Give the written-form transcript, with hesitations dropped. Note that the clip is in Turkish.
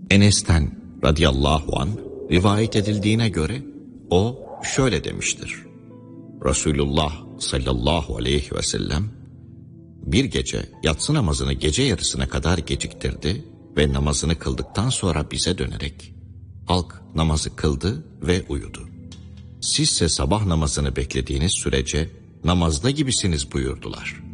Enes'ten radıyallahu anh rivayet edildiğine göre o şöyle demiştir. Resulullah sallallahu aleyhi ve sellem bir gece yatsı namazını gece yarısına kadar geciktirdi ve namazını kıldıktan sonra bize dönerek halk namazı kıldı ve uyudu. Sizse sabah namazını beklediğiniz sürece namazda gibisiniz buyurdular.